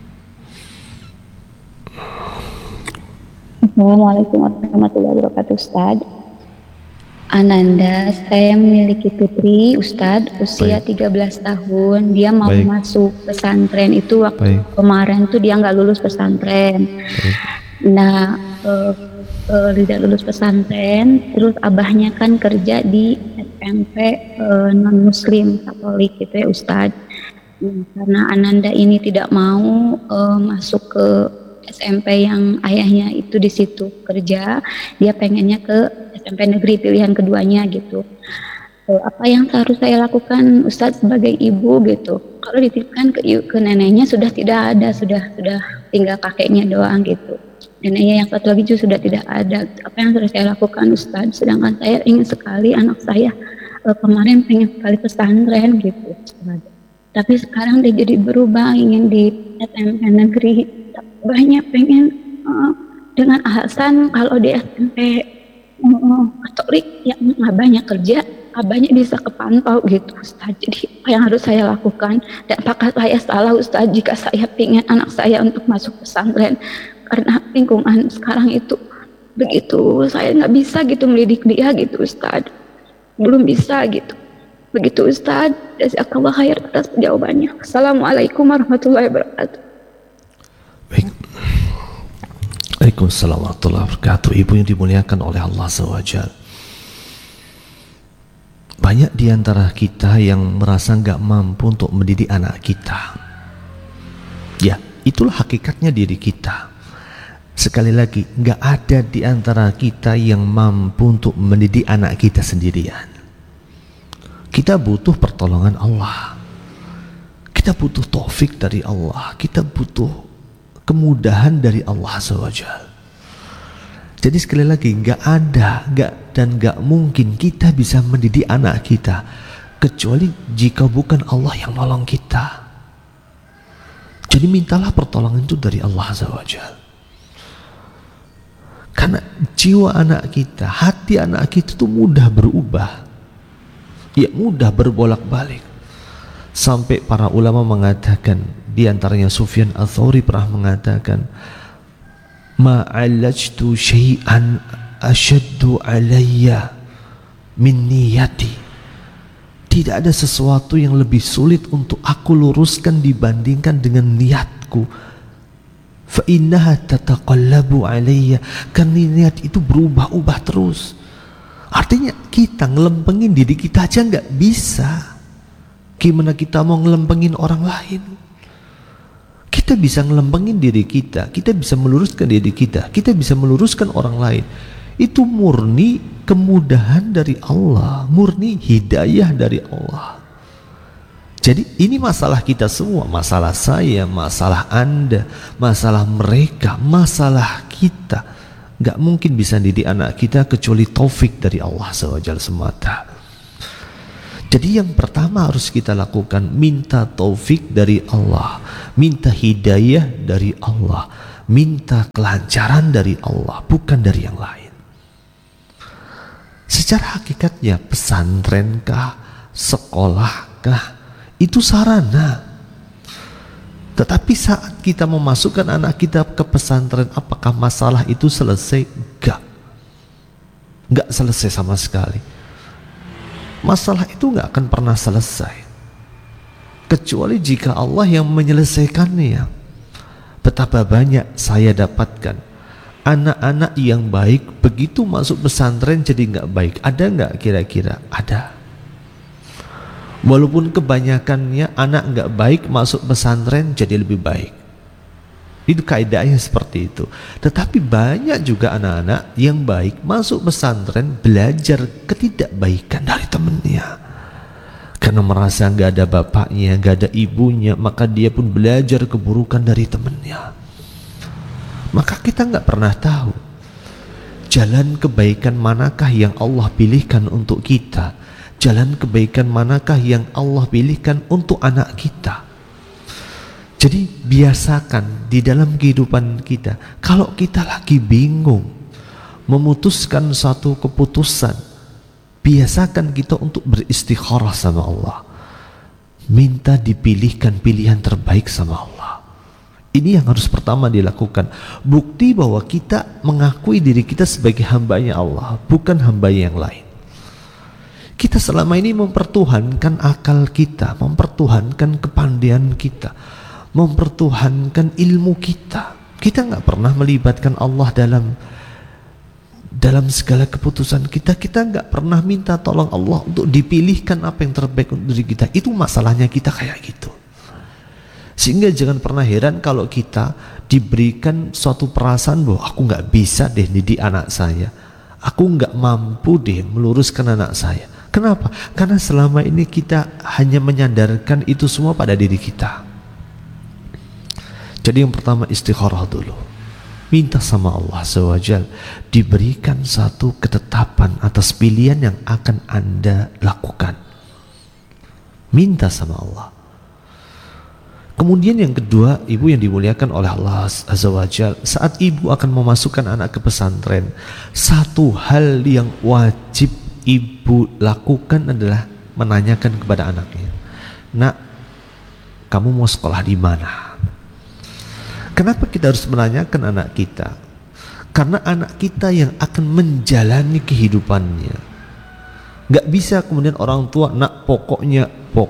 Assalamualaikum warahmatullahi wabarakatuh, Ustaz. Ananda, saya memiliki putri, Ustaz, usia 13 tahun. Dia mau masuk pesantren itu waktu kemarin tuh dia nggak lulus pesantren. Nah, tidak lulus pesantren, terus abahnya kan kerja di SMP non Muslim Katolik gitu ya, Ustaz. Karena Ananda ini tidak mau masuk ke SMP yang ayahnya itu di situ kerja, dia pengennya ke SMP negeri pilihan keduanya gitu. Apa yang harus saya lakukan, Ustadz, sebagai ibu gitu? Kalau dititipkan ke neneknya sudah tidak ada, sudah tinggal kakeknya doang gitu. Neneknya yang satu lagi juga sudah tidak ada. Apa yang harus saya lakukan, Ustadz? Sedangkan saya ingin sekali anak saya kemarin pengen sekali pesantren gitu. Tapi sekarang dia jadi berubah, ingin di SMP negeri. Banyak pengen dengan alasan kalau di SMP Katolik yang abahnya kerja, abahnya bisa kepantau gitu, Ustaz. Jadi apa yang harus saya lakukan? Dan apakah saya salah, Ustaz, jika saya ingin anak saya untuk masuk pesantren? Karena lingkungan sekarang itu begitu, saya nggak bisa gitu mendidik dia gitu, Ustaz. Belum bisa gitu. Begitu, Ustaz. Jazakallah khair atas jawabannya. Assalamualaikum warahmatullahi wabarakatuh. Baik. Waalaikumsalam warahmatullahi wabarakatuh. Ibu yang dimuliakan oleh Allah SWT. Banyak di antara kita yang merasa gak mampu untuk mendidik anak kita. Ya, itulah hakikatnya diri kita. Sekali lagi, gak ada di antara kita yang mampu untuk mendidik anak kita sendirian. Kita butuh pertolongan Allah. Kita butuh taufik dari Allah. Kita butuh kemudahan dari Allah SWT. Jadi sekali lagi, gak mungkin kita bisa mendidik anak kita kecuali jika bukan Allah yang nolong kita. Jadi mintalah pertolongan itu dari Allah SWT. Karena jiwa anak kita, hati anak kita itu mudah berubah, ya mudah berbolak-balik. Sampai para ulama mengatakan, di antaranya Sufyan Ats-Tsauri pernah mengatakan, ma'alajtu syai'an asyaddu alayya min niyati. Tidak ada sesuatu yang lebih sulit untuk aku luruskan dibandingkan dengan niatku. Fa innaha tataqallabu alayya. Karena niat itu berubah-ubah terus. Artinya kita ngelempengin diri kita aja nggak bisa. Gimana kita mau ngelempengin orang lain? Kita bisa ngelempengin diri kita, kita bisa meluruskan diri kita bisa meluruskan orang lain. Itu murni kemudahan dari Allah, murni hidayah dari Allah. Jadi ini masalah kita semua, masalah saya, masalah Anda, masalah mereka, masalah kita. Gak mungkin bisa didik anak kita kecuali taufik dari Allah SWT semata. Jadi yang pertama harus kita lakukan, minta taufik dari Allah, minta hidayah dari Allah, minta kelancaran dari Allah, bukan dari yang lain. Secara hakikatnya pesantrenkah, sekolahkah, itu sarana. Tetapi saat kita memasukkan anak kita ke pesantren, apakah masalah itu selesai? Enggak selesai sama sekali. Masalah itu enggak akan pernah selesai kecuali jika Allah yang menyelesaikannya. Betapa banyak saya dapatkan anak-anak yang baik begitu masuk pesantren jadi enggak baik. Ada enggak kira-kira? Ada. Walaupun kebanyakannya anak enggak baik masuk pesantren jadi lebih baik. Itu kaidahnya seperti itu. Tetapi banyak juga anak-anak yang baik masuk pesantren belajar ketidakbaikan dari temannya. Karena merasa gak ada bapaknya, gak ada ibunya, maka dia pun belajar keburukan dari temannya. Maka kita gak pernah tahu jalan kebaikan manakah yang Allah pilihkan untuk kita, jalan kebaikan manakah yang Allah pilihkan untuk anak kita. Jadi biasakan di dalam kehidupan kita, kalau kita lagi bingung memutuskan satu keputusan, biasakan kita untuk beristikharah sama Allah, minta dipilihkan pilihan terbaik sama Allah. Ini yang harus pertama dilakukan. Bukti bahwa kita mengakui diri kita sebagai hambanya Allah, bukan hamba yang lain. Kita selama ini mempertuhankan akal kita, mempertuhankan kepandaian kita, mempertuhankan ilmu kita. Kita nggak pernah melibatkan Allah dalam segala keputusan kita. Kita nggak pernah minta tolong Allah untuk dipilihkan apa yang terbaik untuk diri kita. Itu masalahnya kita kayak gitu. Sehingga jangan pernah heran kalau kita diberikan suatu perasaan bahwa aku nggak bisa deh didik anak saya, aku nggak mampu deh meluruskan anak saya. Kenapa? Karena selama ini kita hanya menyandarkan itu semua pada diri kita. Jadi yang pertama istikharah dulu, minta sama Allah SWT diberikan satu ketetapan atas pilihan yang akan Anda lakukan. Minta sama Allah. Kemudian yang kedua, ibu yang dimuliakan oleh Allah SWT, saat ibu akan memasukkan anak ke pesantren, satu hal yang wajib ibu lakukan adalah menanyakan kepada anaknya, nak, kamu mau sekolah di mana? Kenapa kita harus menanyakan anak kita? Karena anak kita yang akan menjalani kehidupannya. Gak bisa kemudian orang tua, nak, pokoknya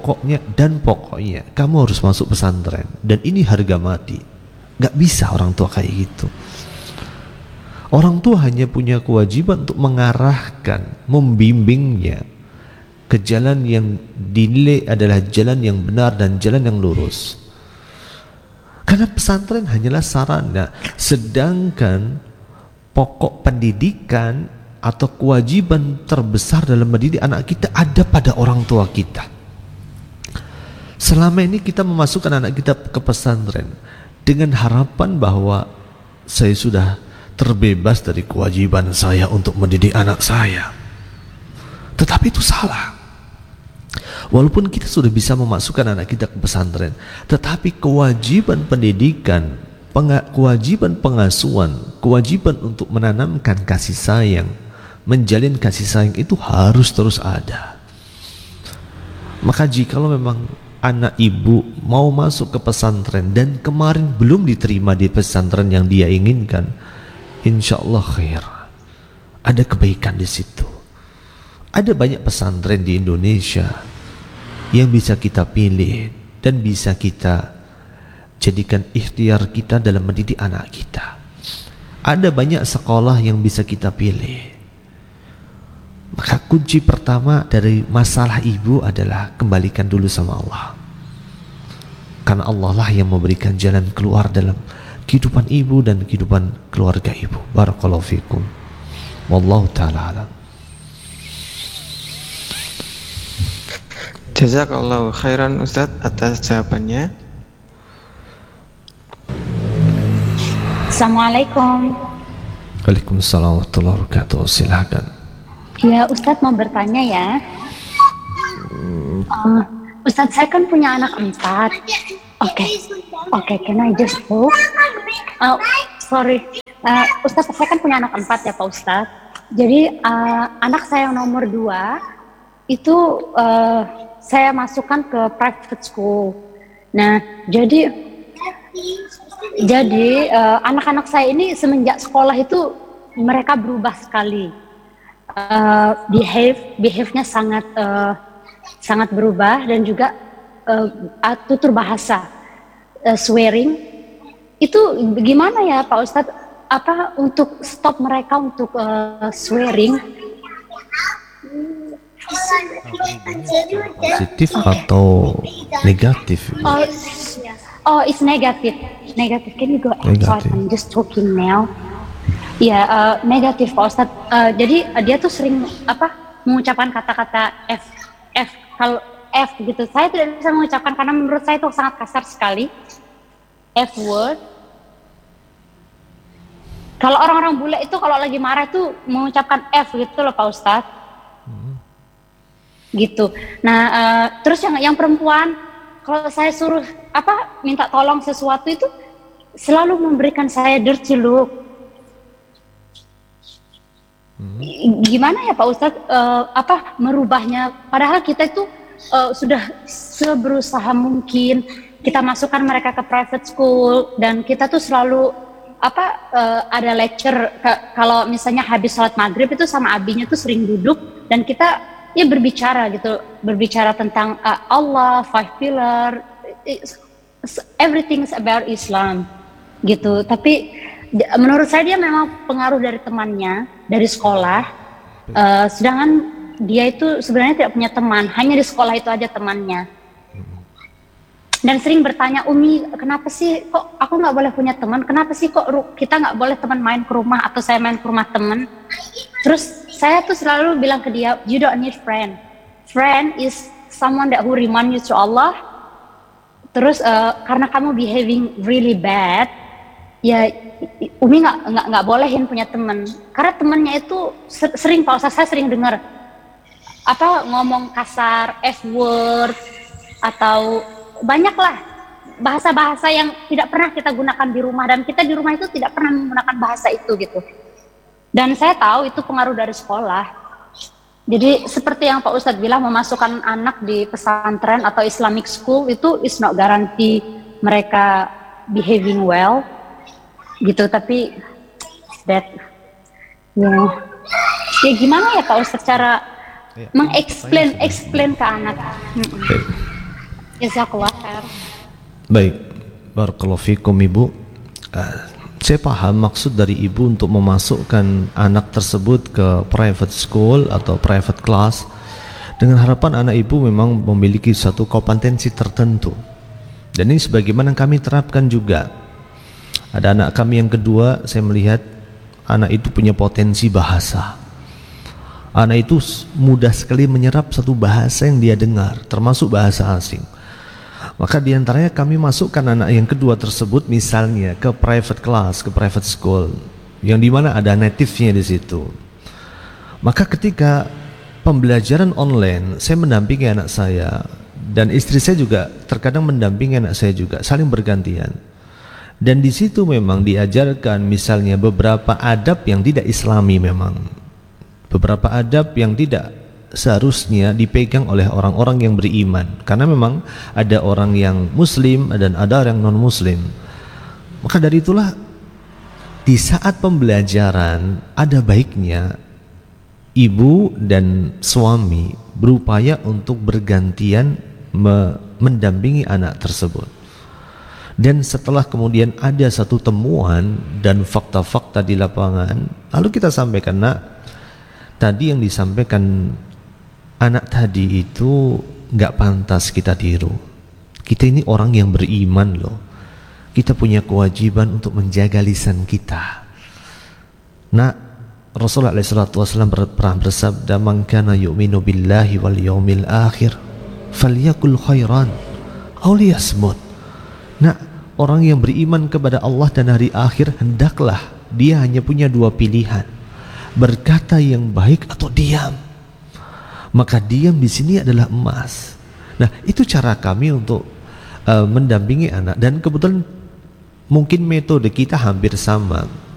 kamu harus masuk pesantren dan ini harga mati. Gak bisa orang tua kayak gitu. Orang tua hanya punya kewajiban untuk mengarahkan, membimbingnya ke jalan yang dinilai adalah jalan yang benar dan jalan yang lurus. Karena pesantren hanyalah sarana, sedangkan pokok pendidikan atau kewajiban terbesar dalam mendidik anak kita ada pada orang tua kita. Selama ini kita memasukkan anak kita ke pesantren dengan harapan bahwa saya sudah terbebas dari kewajiban saya untuk mendidik anak saya. Tetapi itu salah. Walaupun kita sudah bisa memasukkan anak kita ke pesantren, tetapi kewajiban pendidikan, kewajiban pengasuhan, kewajiban untuk menanamkan kasih sayang, menjalin kasih sayang itu harus terus ada. Maka jikalau memang anak ibu mau masuk ke pesantren dan kemarin belum diterima di pesantren yang dia inginkan, insya Allah khair, ada kebaikan di situ. Ada banyak pesantren di Indonesia yang bisa kita pilih dan bisa kita jadikan ikhtiar kita dalam mendidik anak kita. Ada banyak sekolah yang bisa kita pilih. Maka kunci pertama dari masalah ibu adalah kembalikan dulu sama Allah. Karena Allah lah yang memberikan jalan keluar dalam kehidupan ibu dan kehidupan keluarga ibu. Barakallahu fikum. Wallahu ta'ala alam. Jazakallahu khairan Ustadz atas jawabannya. Assalamualaikum. Waalaikumsalam warahmatullahi wabarakatuh. Silakan. Ya Ustadz mau bertanya ya. Ustadz, saya kan punya anak 4. Oke, can I just move? Sorry, Ustadz, saya kan punya anak 4 ya Pak Ustadz. Jadi anak saya yang nomor 2 itu saya masukkan ke private school. Nah, jadi anak-anak saya ini semenjak sekolah itu mereka berubah sekali. Behave-nya sangat berubah, dan juga tutur bahasa, swearing itu gimana ya Pak Ustadz, apa untuk stop mereka untuk swearing? Positif atau negatif? It's negative. Can you go outside? I'm just talking now. Ya, negatif Pak Ustadz. Jadi dia tuh sering mengucapkan kata-kata F. Kalau F gitu, saya tidak bisa mengucapkan karena menurut saya itu sangat kasar sekali. F word. Kalau orang-orang bule itu kalau lagi marah itu mengucapkan F gitu loh Pak Ustadz. Gitu. Nah, terus yang perempuan, kalau saya suruh minta tolong sesuatu itu selalu memberikan saya dirty look. Gimana ya Pak Ustadz, merubahnya? Padahal kita itu sudah seberusaha mungkin kita masukkan mereka ke private school, dan kita tuh selalu ada lecture kalau misalnya habis sholat maghrib itu sama abinya tuh sering duduk dan kita ya berbicara tentang Allah, 5 pillar, everything about Islam gitu. Tapi menurut saya dia memang pengaruh dari temannya, dari sekolah, sedangkan dia itu sebenarnya tidak punya teman, hanya di sekolah itu aja temannya. Dan sering bertanya, Umi, kenapa sih kok aku nggak boleh punya teman? Kenapa sih kok kita nggak boleh teman main ke rumah atau saya main ke rumah teman? Terus saya tuh selalu bilang ke dia, you don't need friend. Friend is someone that who remind you to Allah. Terus karena kamu behaving really bad, ya Umi nggak bolehin punya teman. Karena temannya itu sering Pak Ustadz, saya sering dengar ngomong kasar, F word, atau banyaklah bahasa-bahasa yang tidak pernah kita gunakan di rumah, dan kita di rumah itu tidak pernah menggunakan bahasa itu gitu. Dan saya tahu itu pengaruh dari sekolah. Jadi seperti yang Pak Ustadz bilang, memasukkan anak di pesantren atau Islamic school itu is not guarantee mereka behaving well gitu. Tapi that ya gimana ya Pak Ustadz cara explain ke anak. Jazakallah khair. Baik, barakallahu fikum Ibu. Saya paham maksud dari Ibu untuk memasukkan anak tersebut ke private school atau private class dengan harapan anak Ibu memang memiliki satu kompetensi tertentu. Dan ini sebagaimana kami terapkan juga. Ada anak kami yang kedua, saya melihat anak itu punya potensi bahasa. Anak itu mudah sekali menyerap satu bahasa yang dia dengar, termasuk bahasa asing. Maka diantaranya kami masukkan anak yang kedua tersebut misalnya ke private class, ke private school, yang dimana ada native-nya di situ. Maka ketika pembelajaran online, saya mendampingi anak saya, dan istri saya juga terkadang mendampingi anak saya juga, saling bergantian. Dan di situ memang diajarkan misalnya beberapa adab yang tidak Islami, memang beberapa adab yang tidak seharusnya dipegang oleh orang-orang yang beriman, karena memang ada orang yang muslim dan ada orang non muslim. Maka dari itulah di saat pembelajaran ada baiknya ibu dan suami berupaya untuk bergantian mendampingi anak tersebut. Dan setelah kemudian ada satu temuan dan fakta-fakta di lapangan, lalu kita sampaikan, nak, tadi yang disampaikan anak tadi itu nggak pantas kita tiru. Kita ini orang yang beriman loh. Kita punya kewajiban untuk menjaga lisan kita. Nah, Rasulullah SAW pernah bersabda, "Man kana yu'minu billahi wal yawmil akhir, falyakul khairan aw liyasmut." Nah, orang yang beriman kepada Allah dan hari akhir, hendaklah dia hanya punya dua pilihan, berkata yang baik atau diam. Maka diam di sini adalah emas. Nah, itu cara kami untuk mendampingi anak, dan kebetulan mungkin metode kita hampir sama.